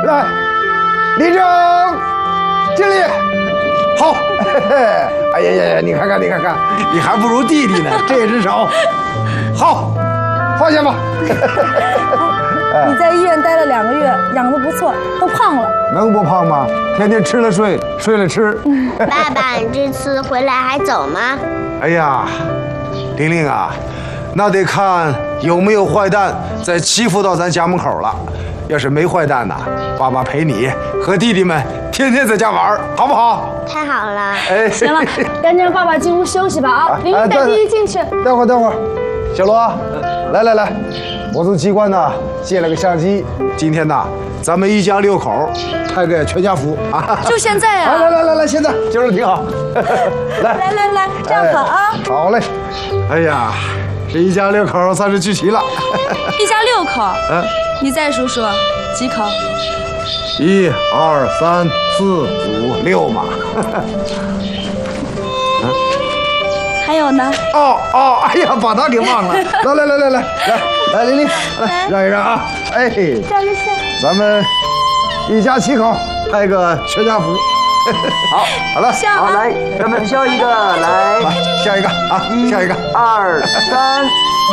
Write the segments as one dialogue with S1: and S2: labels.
S1: 来，立正，敬礼。好，嘿嘿，哎呀呀呀，你看看，你还不如弟弟呢，这只手。好，放下吧。
S2: 你在医院待了2个月，养得不错，都胖了。
S1: 能不胖吗？天天吃了睡，睡了吃。
S3: 爸爸，你这次回来还走吗？
S1: 哎呀，玲玲啊，那得看有没有坏蛋再欺负到咱家门口了。要是没坏蛋呐，爸爸陪你和弟弟们天天在家玩，好不好？
S3: 太好了。
S1: 哎，
S2: 行了，赶紧让爸爸进屋休息吧啊！玲玲带弟弟进去。
S1: 等会儿，小罗，来，我从机关呢借了个相机，今天呢咱们一家6口拍个全家福啊！
S2: 就现在啊！
S1: 来，现在今儿挺好。
S2: 来，站好啊！
S1: 好嘞。哎呀，这一家6口算是聚齐了。
S2: 一家6口。你再数数，几口
S1: ？1、2、3、4、5、6嘛。
S2: 还有呢？
S1: 哦，哎呀，把他给忘了。来，玲玲，来让一让啊！哎，
S2: 照个相。
S1: 咱们一家7口拍个全家福。好了，
S4: 好来，咱们笑一个，来，
S1: 下一个啊，下一个
S4: ，1、2、3。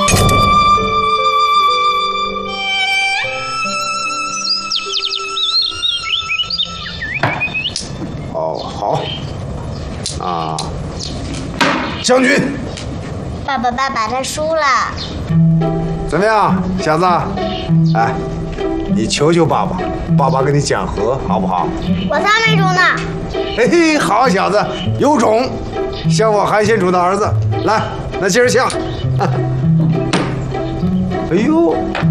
S1: 好，啊，将军。
S3: 爸爸，他输了。
S1: 怎么样，小子？哎，你求求爸爸，爸爸跟你讲和，好不好？
S3: 我才没输呢。
S1: 嘿，好小子，有种，像我韩先主的儿子。来，那接着下。哎呦。